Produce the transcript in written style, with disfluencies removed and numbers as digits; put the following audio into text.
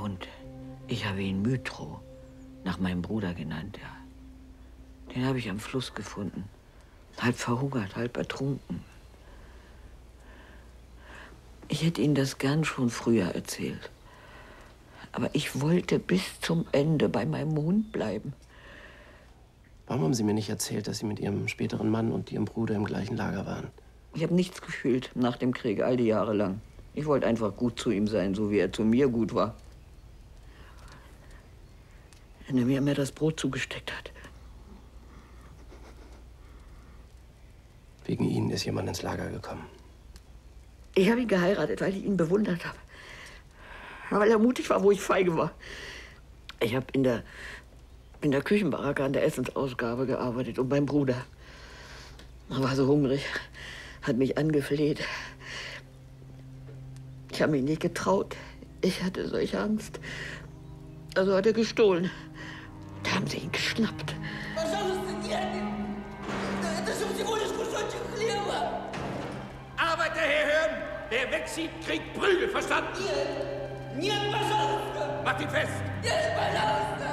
Hund. Ich habe ihn Mytro, nach meinem Bruder genannt, ja. Den habe ich am Fluss gefunden. Halb verhungert, halb ertrunken. Ich hätte Ihnen das gern schon früher erzählt. Aber ich wollte bis zum Ende bei meinem Hund bleiben. Warum haben Sie mir nicht erzählt, dass Sie mit Ihrem späteren Mann und Ihrem Bruder im gleichen Lager waren? Ich habe nichts gefühlt nach dem Krieg, all die Jahre lang. Ich wollte einfach gut zu ihm sein, so wie er zu mir gut war. Wenn er mir das Brot zugesteckt hat. Wegen Ihnen ist jemand ins Lager gekommen. Ich habe ihn geheiratet, weil ich ihn bewundert habe. Weil er mutig war, wo ich feige war. Ich habe in der Küchenbaracke an der Essensausgabe gearbeitet und mein Bruder. Er war so hungrig, hat mich angefleht. Ich habe mich nicht getraut. Ich hatte solche Angst. Also hat er gestohlen. Da haben sie ihn geschnappt. Arbeiter herhören! Wer wegsieht, kriegt Prügel, verstanden? Нет, пожалуйста! Macht ihn fest! Нет, пожалуйста!